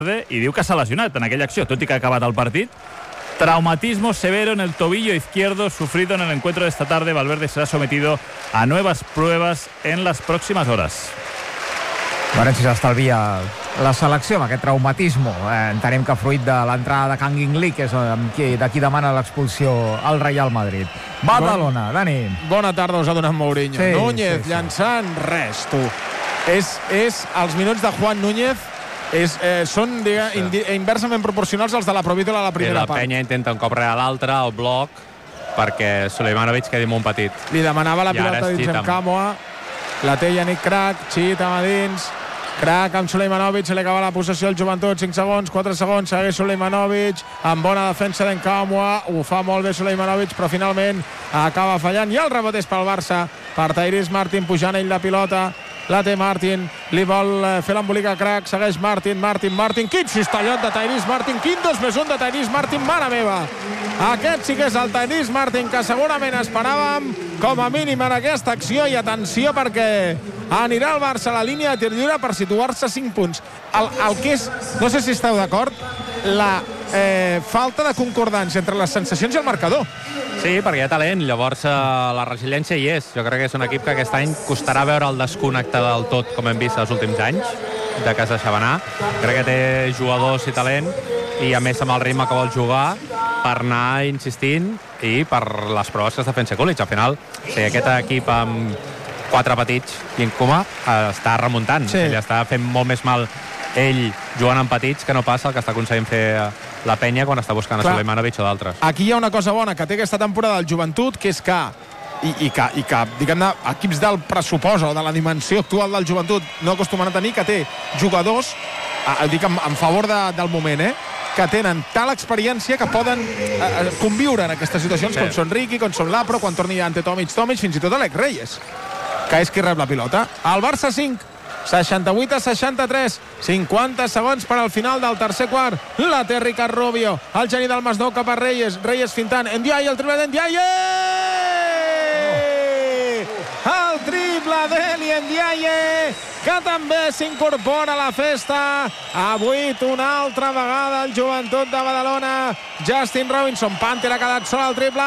i diu que s'ha lesionat en aquella acció, tot i que ha acabat el partit. Traumatismo severo en el tobillo izquierdo sufrido en el encuentro de esta tarde. Valverde será sometido a nuevas pruebas en las próximas horas. Veurem si s'estalvia la selecció amb aquest traumatismo. Entenem que fruit de l'entrada de Kangin Lee, que és de qui demana l'expulsió al Real Madrid. Badalona, Dani. Bona tarda us ha donat Mourinho. Sí, Núñez llançant res, tu. És els minuts de Juan Núñez són inversament proporcionals als de la Provítola a la primera part. La penya intenta un cop real l'altre, el bloc, perquè Suleimanovic quedi molt petit. Li demanava la pilota dins amb Camoa, la té Yannick Crac, xit a dins, Crac amb Suleimanovic, se li acaba la possessió al Joventut, 5 segons, 4 segons, segueix Suleimanovic, amb bona defensa d'en Camoa, ho fa molt bé Suleimanovic, però finalment acaba fallant, i el rebot és pel Barça, per Tyrese Martin, pujant ell la pilota, la té Martin, li vol fer l'embolic a Crac, segueix Martin, quin cistellot de Tyrese Martin, quin 2+1 de Tyrese Martin, mare meva! Aquest sí que és el Tyrese Martin que segurament esperàvem com a mínim en aquesta acció, i atenció perquè anirà el Barça a la línia de tir lliure per situar-se a 5 punts. El que és, no sé si esteu d'acord, la falta de concordància entre les sensacions i el marcador. Sí, perquè hi ha talent, llavors la resiliència hi és. Jo crec que és un equip que aquest any costarà veure el desconnectar del tot, com hem vist els últims anys, de casa Xabanar. Crec que té jugadors i talent, i a més amb el ritme que vol jugar, per anar insistint i per les proves que està fent Sekulic. Al final, si aquest equip amb 4 petits i en Koeman està remuntant. Sí. Ell està fent molt més mal ell jugant amb petits que no passa el que està aconseguint fer la penya quan està buscant a Suleimanovic o d'altres. Aquí hi ha una cosa bona que té aquesta temporada del Joventut, que és que diguem-ne, equips del pressupost o de la dimensió actual del Joventut no acostumen a tenir, que té jugadors, dic en favor del moment, que tenen tal experiència que poden conviure en aquestes situacions, com són Riqui, com són Lapro, quan torni Ante Tomic, fins i tot Alex Reyes, que és qui rep la pilota. El Barça 5, 68-63, 50 segons per al final del tercer quart. La té Ricard Rubio, el geni del Masnou cap a Reyes, Reyes fintant, Ndiaye, el triple d'Ndiaye! El triple d'Eli Ndiaye, que també s'incorpora a la festa. Avui una altra vegada el Joventut de Badalona. Justin Robinson, Panther ha quedat sol al triple.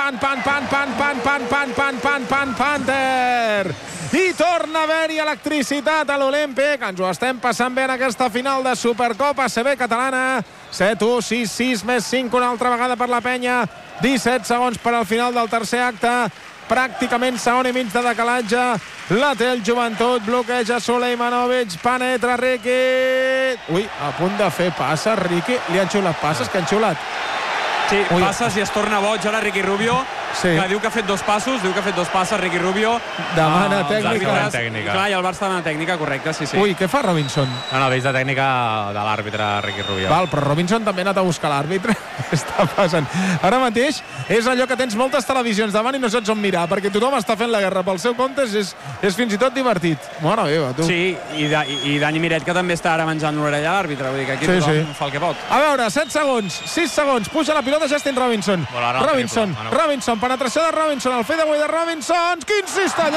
Panther! I torna a haver-hi electricitat a l'Olímpic. Ens ho estem passant bé en aquesta final de Supercopa ACB catalana. 7-1, 6-6, més 5 una altra vegada per la penya. 17 segons per al final del tercer acte. Pràcticament segon i mig de decalatge. La té el Joventut, bloqueja Suleimanovic, penetra Riqui. Ui, a punt de fer passes, Riqui. Li han xiulat passes, que han xiulat. Sí, passes i es torna boig ara Riqui Rubio, que diu que ha fet 2 passos, Riqui Rubio. Demana tècnica. Clar, i el Barça demana tècnica, correcte, sí. Ui, què fa Robinson? No, veig de tècnica de l'àrbitre Riqui Rubio. Val, però Robinson també ha anat a buscar l'àrbitre. Està passant. Ara mateix és allò que tens moltes televisions davant i no saps on mirar, perquè tothom està fent la guerra pel seu compte, és fins i tot divertit. Mare meva, tu. Sí, i Dani Miret, que també està ara menjant l'orella a l'àrbitre, vull dir que aquí tothom fa el que pot. A veure, 7 segons, 6 segons, puja la pilota Justin Robinson. Robinson, penetració de Robinson, el fadeaway de Robinson. Quin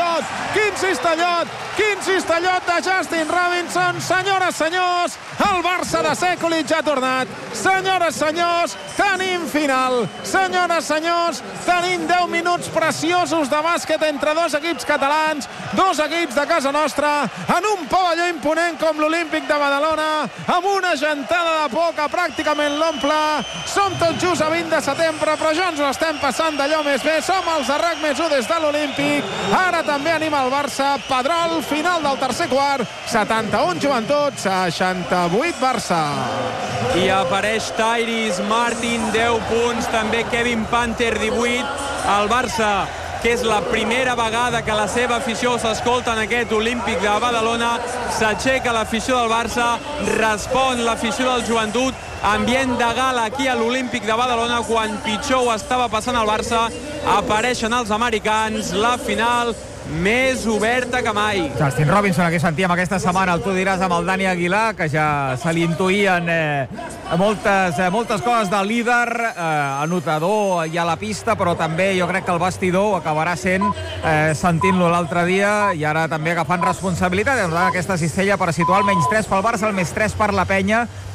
cistellot de Justin Robinson. Senyores, senyors, el Barça de Sekulic ha tornat. Senyores, senyors, tenim final. Senyores, senyors, tenim 10 minuts preciosos de bàsquet entre dos equips catalans, dos equips de casa nostra, en un pavelló imponent com l'Olímpic de Badalona, amb una gentada de por que pràcticament l'omple. Som tot just a 20 de setembre, però ja ens ho estem passant d'allò més bé. Som els de RAC més 1 des de l'Olímpic. Ara també anima el Barça. Pedrol, final del tercer quart. 71 Joventut, 68 Barça. I apareix Tyrese Martin, 10 punts. També Kevin Panther, 18. El Barça, que és la primera vegada que la seva afició s'escolta en aquest Olímpic de Badalona. S'aixeca l'afició del Barça, respon l'afició del Joventut. Ambient de gala aquí a l'Olímpic de Badalona. Quan pitjor ho estava passant el Barça, apareixen els americans. La final més oberta que mai. Justin Robinson, aquí sentíem aquesta setmana, el tu diràs, amb el Dani Aguilar, que ja se li intuïen moltes coses de líder, anotador i a la pista, però també jo crec que el vestidor ho acabarà sent, sentint-lo l'altre dia, i ara també agafant responsabilitat en aquesta cistella per situar el -3 pel Barça, el -3 per la penya,